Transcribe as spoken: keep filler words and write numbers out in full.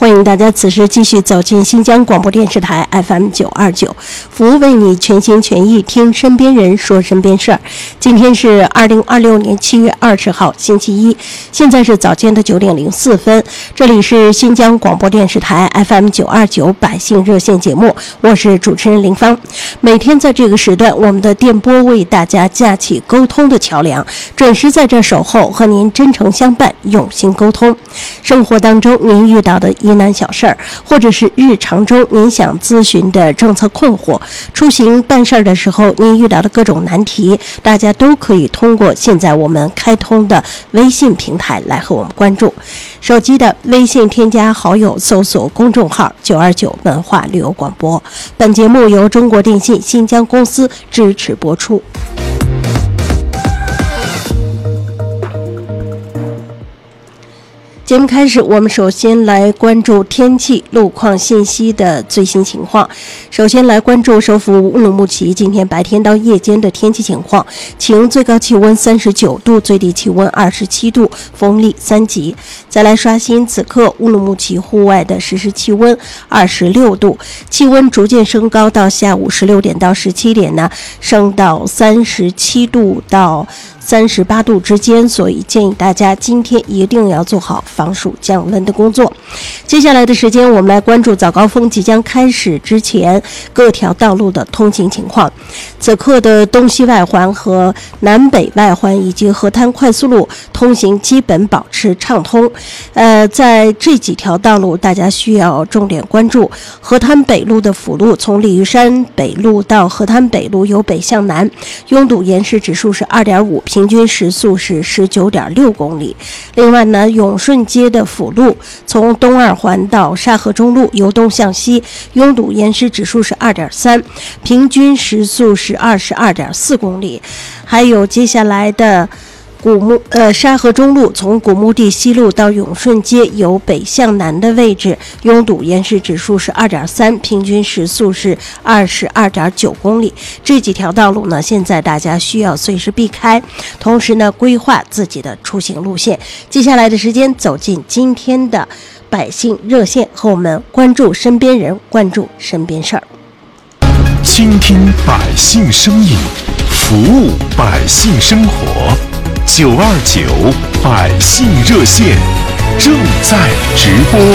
欢迎大家此时继续走进新疆广播电视台 F M 九二九，服务为你全心全意听身边人说身边事儿。今天是二零二六年七月二十号星期一，现在是早间的九点零四分，这里是新疆广播电视台 F M 九二九百姓热线节目，我是主持人林芳。每天在这个时段，我们的电波为大家架起沟通的桥梁，准时在这守候，和您真诚相伴，用心沟通。生活当中您遇到的疑难小事儿，或者是日常中您想咨询的政策困惑，出行办事儿的时候您遇到的各种难题，大家都可以通过现在我们开通的微信平台来和我们关注。手机的微信添加好友，搜索公众号九二九文化旅游广播。本节目由中国电信新疆公司支持播出。节目开始，我们首先来关注天气路况信息的最新情况。首先来关注首府乌鲁木齐今天白天到夜间的天气情况，晴，最高气温三十九度，最低气温二十七度，风力三级。再来刷新此刻乌鲁木齐户外的实时气温二十六度，气温逐渐升高，到下午十六点到十七点呢，升到三十七度到三十八度之间，所以建议大家今天一定要做好防暑降温的工作。接下来的时间，我们来关注早高峰即将开始之前各条道路的通行情况。此刻的东西外环和南北外环以及河滩快速路通行基本保持畅通。呃，在这几条道路，大家需要重点关注。河滩北路的辅路，从鲤鱼山北路到河滩北路由北向南，拥堵延时指数是 二点五，平均时速是 十九点六公里。另外呢，永顺街的辅路从东二环到沙河中路由东向西，拥堵延时指数是 二点三，平均时速是 二十二点四公里。还有接下来的古墓呃沙河中路从古墓地西路到永顺街由北向南的位置，拥堵延时指数是 二点三，平均时速是 二十二点九公里。这几条道路呢，现在大家需要随时避开，同时呢规划自己的出行路线。接下来的时间走进今天的百姓热线，和我们关注身边人，关注身边事儿。 倾听百姓声音，服务百姓生活。九二九百姓热线正在直播。